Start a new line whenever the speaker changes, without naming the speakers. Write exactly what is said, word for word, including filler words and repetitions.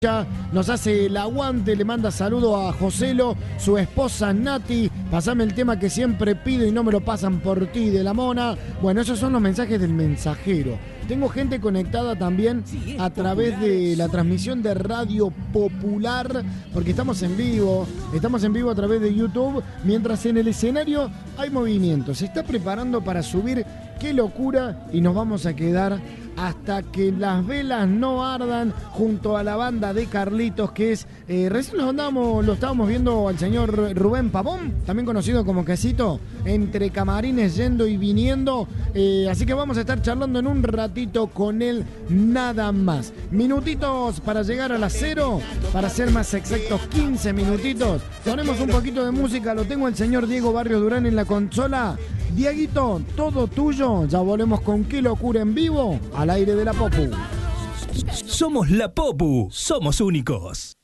Nos hace el aguante, le manda saludo a Joselo, su esposa Nati. Pasame el tema que siempre pido y no me lo pasan por ti, de la Mona. Bueno, esos son los mensajes del mensajero. Tengo gente conectada también a través de la transmisión de Radio Popular, porque estamos en vivo, estamos en vivo a través de YouTube, mientras en el escenario hay movimiento. Se está preparando para subir Qué Locura y nos vamos a quedar hasta que las velas no ardan junto a la banda de Carlitos, que es, eh, recién lo, andamos, lo estábamos viendo al señor Rubén Pavón, también conocido como Quesito, entre camarines yendo y viniendo, eh, así que vamos a estar charlando en un ratito con él nada más. Minutitos para llegar a las cero, para ser más exactos quince minutitos, ponemos un poquito de música, lo tengo el señor Diego Barrios Durán en la consola. Dieguito, todo tuyo, ya volvemos con Qué Locura en vivo, al aire de la Popu.
Somos la Popu, somos únicos.